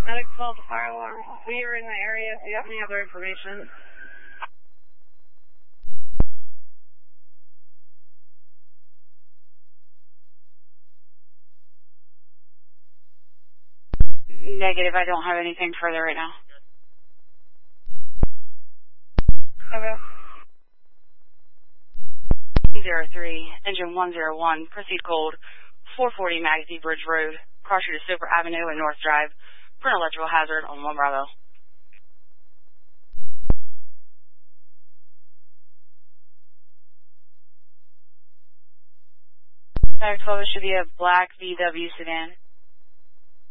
Medic 12 to fire alarm. We are in the area. Do you have any other information? Negative, I don't have anything further right now. Okay. 03, engine 101, proceed cold, 440 Magazine Bridge Road, crosser to Silver Avenue and North Drive, for an electrical hazard on 1 Bravo. Medic 12, it should be a black VW sedan.